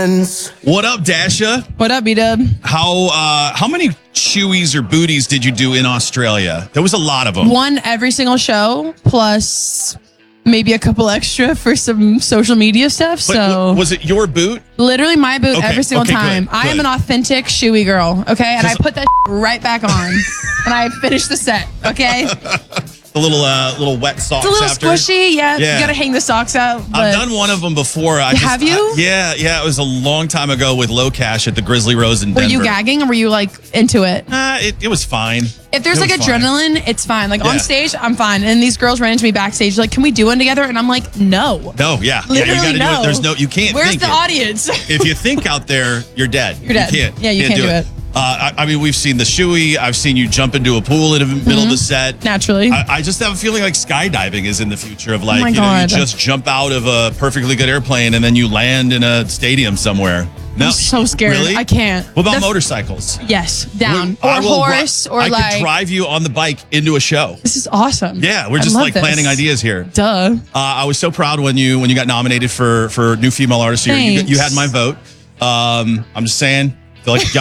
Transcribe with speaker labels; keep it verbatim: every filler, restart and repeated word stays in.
Speaker 1: friends.
Speaker 2: What up, Dasha?
Speaker 3: What up, B-Dub?
Speaker 2: How uh, how many chewies or booties did you do in Australia? There was a lot of them.
Speaker 3: One every single show, plus maybe a couple extra for some social media stuff.
Speaker 2: But
Speaker 3: So
Speaker 2: w- was it your boot?
Speaker 3: literally my boot
Speaker 2: Okay,
Speaker 3: every single
Speaker 2: okay,
Speaker 3: time.
Speaker 2: good,
Speaker 3: I am
Speaker 2: good.
Speaker 3: an authentic shoey girl, okay? And I
Speaker 2: 'Cause-
Speaker 3: put that right back on and I finish the set, okay? It's
Speaker 2: The little uh, little wet socks
Speaker 3: a little
Speaker 2: after.
Speaker 3: squishy, yeah.
Speaker 2: Yeah.
Speaker 3: You gotta hang the socks out. But
Speaker 2: I've done one of them before. I just,
Speaker 3: Have you?
Speaker 2: I- yeah, yeah. It was a long time ago with Low Cash at the Grizzly Rose in
Speaker 3: were
Speaker 2: Denver.
Speaker 3: you gagging or were you like into it?
Speaker 2: Uh, it, it was fine.
Speaker 3: If there's
Speaker 2: It
Speaker 3: like
Speaker 2: was fine.
Speaker 3: adrenaline, it's fine. Like
Speaker 2: Yeah.
Speaker 3: on stage, I'm fine. And these girls ran into me backstage, like, can we do one together? And I'm like, no.
Speaker 2: No, yeah,
Speaker 3: Literally
Speaker 2: yeah. You gotta
Speaker 3: no.
Speaker 2: do it. There's no. You can't.
Speaker 3: Where's
Speaker 2: think
Speaker 3: the
Speaker 2: it.
Speaker 3: audience?
Speaker 2: If you think out there, you're dead.
Speaker 3: You're dead.
Speaker 2: You can't.
Speaker 3: Yeah, you can't do it.
Speaker 2: Uh, I, I mean, we've seen the shoey. I've seen you jump into a pool in the middle of the set.
Speaker 3: Naturally.
Speaker 2: I, I just have a feeling like skydiving is in the future of like,
Speaker 3: my
Speaker 2: you know, you
Speaker 3: God.
Speaker 2: just jump out of a perfectly good airplane and then you land in a stadium somewhere. No,
Speaker 3: I'm so scared.
Speaker 2: Really?
Speaker 3: I can't.
Speaker 2: What about
Speaker 3: The-
Speaker 2: motorcycles?
Speaker 3: Yes, down.
Speaker 2: I
Speaker 3: Or
Speaker 2: will ri-
Speaker 3: horse, or
Speaker 2: I
Speaker 3: like.
Speaker 2: could drive you on the bike into a show.
Speaker 3: This is awesome.
Speaker 2: Yeah, we're
Speaker 3: I
Speaker 2: just
Speaker 3: love
Speaker 2: like
Speaker 3: this.
Speaker 2: planning ideas here.
Speaker 3: Duh.
Speaker 2: Uh, I was so proud when you when you got nominated for for new female artist here. You, you
Speaker 3: Thanks.
Speaker 2: had my vote. Um, I'm just saying, feel like you got